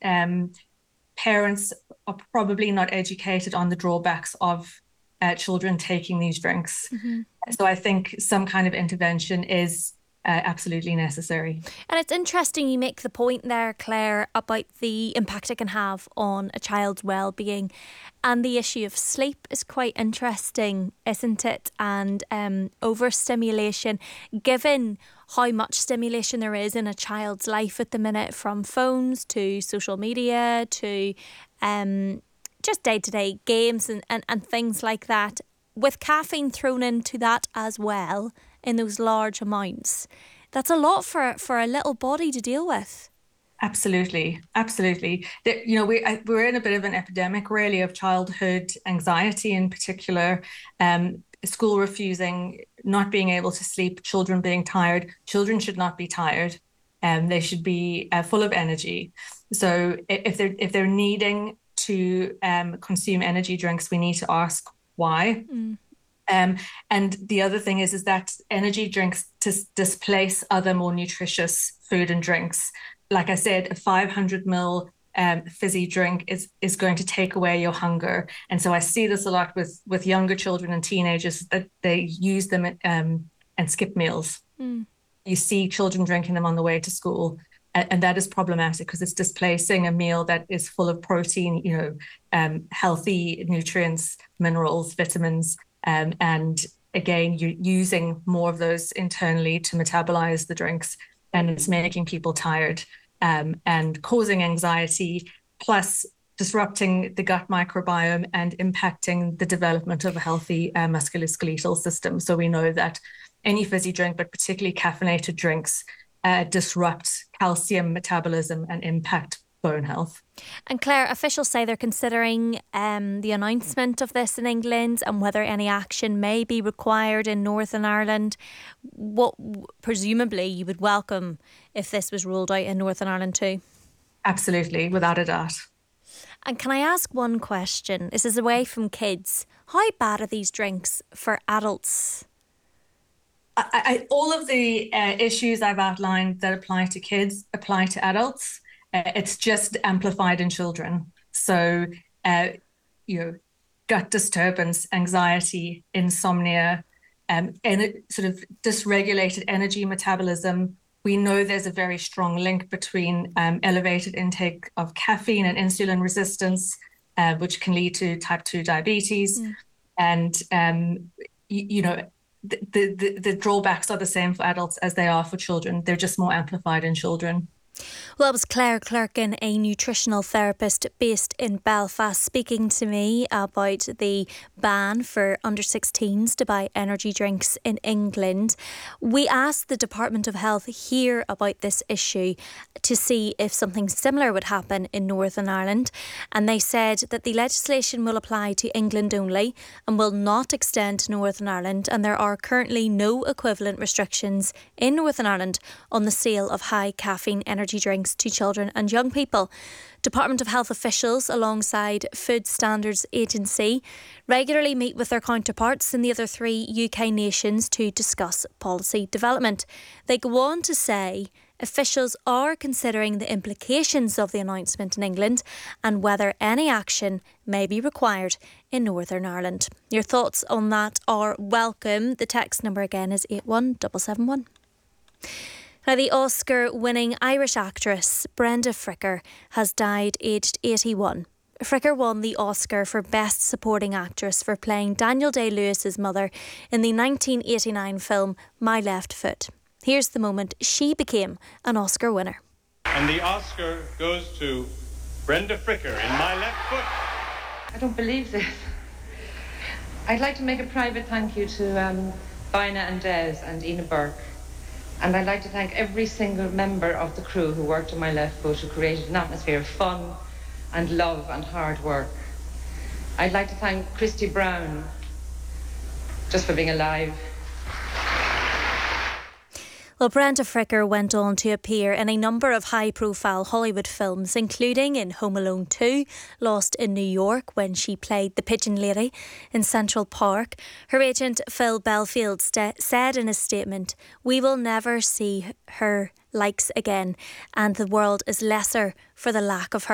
parents are probably not educated on the drawbacks of children taking these drinks. Mm-hmm. So I think some kind of intervention is absolutely necessary. And it's interesting you make the point there, Claire, about the impact it can have on a child's well-being. And the issue of sleep is quite interesting, isn't it? And overstimulation, given how much stimulation there is in a child's life at the minute, from phones to social media to just day-to-day games and things like that, with caffeine thrown into that as well in those large amounts. That's a lot for a little body to deal with. Absolutely, absolutely. We're in a bit of an epidemic, really, of childhood anxiety in particular. School refusing, not being able to sleep, children being tired. Children should not be tired. They should be full of energy. So if they're needing to consume energy drinks, we need to ask why. Mm. And the other thing is that energy drinks displace other more nutritious food and drinks. Like I said, a 500 ml fizzy drink is going to take away your hunger. And so I see this a lot with younger children and teenagers, that they use them and skip meals. Mm. You see children drinking them on the way to school. And that is problematic because it's displacing a meal that is full of protein, healthy nutrients, minerals, vitamins. And again, you're using more of those internally to metabolize the drinks, and it's making people tired and causing anxiety, plus disrupting the gut microbiome and impacting the development of a healthy musculoskeletal system. So we know that any fizzy drink, but particularly caffeinated drinks, disrupt calcium metabolism and impact bone health. And Claire, officials say they're considering the announcement of this in England and whether any action may be required in Northern Ireland. What presumably you would welcome if this was ruled out in Northern Ireland too? Absolutely, without a doubt. And can I ask one question? This is away from kids. How bad are these drinks for adults? All of the issues I've outlined that apply to kids apply to adults. It's just amplified in children. So, gut disturbance, anxiety, insomnia, and sort of dysregulated energy metabolism. We know there's a very strong link between elevated intake of caffeine and insulin resistance, which can lead to type 2 diabetes. And, the drawbacks are the same for adults as they are for children. They're just more amplified in children. Well, that was Claire Clerkin, a nutritional therapist based in Belfast, speaking to me about the ban for under-16s to buy energy drinks in England. We asked the Department of Health here about this issue to see if something similar would happen in Northern Ireland, and they said that the legislation will apply to England only and will not extend to Northern Ireland, and there are currently no equivalent restrictions in Northern Ireland on the sale of high caffeine energy drinks to children and young people. Department of Health officials, alongside Food Standards Agency, regularly meet with their counterparts in the other 3 UK nations to discuss policy development. They go on to say officials are considering the implications of the announcement in England and whether any action may be required in Northern Ireland. Your thoughts on that are welcome. The text number again is 81771. Now, the Oscar-winning Irish actress Brenda Fricker has died aged 81. Fricker won the Oscar for Best Supporting Actress for playing Daniel Day-Lewis's mother in the 1989 film My Left Foot. Here's the moment she became an Oscar winner. And the Oscar goes to Brenda Fricker in My Left Foot. I don't believe this. I'd like to make a private thank you to Bina and Des and Ina Burke. And I'd like to thank every single member of the crew who worked on My Left Foot, who created an atmosphere of fun and love and hard work. I'd like to thank Christy Brown just for being alive. Well, Brenda Fricker went on to appear in a number of high-profile Hollywood films, including in Home Alone 2, Lost in New York, when she played the Pigeon Lady in Central Park. Her agent, Phil Belfield, said in a statement, "We will never see her likes again, and the world is lesser for the lack of her."